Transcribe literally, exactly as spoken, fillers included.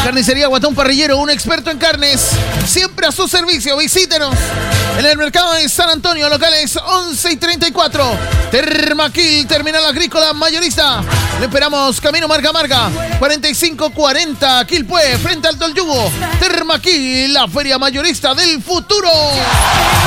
Carnicería Guatón Parrillero, un experto en carnes, siempre a su servicio. Visítenos en el mercado de San Antonio, locales once y treinta y cuatro. Termaquil, terminal agrícola mayorista. Le esperamos camino Marca Marca, cuarenta y cinco cuarenta, Quilpué, frente al Tolyugo. Termaquil, la feria mayorista del futuro.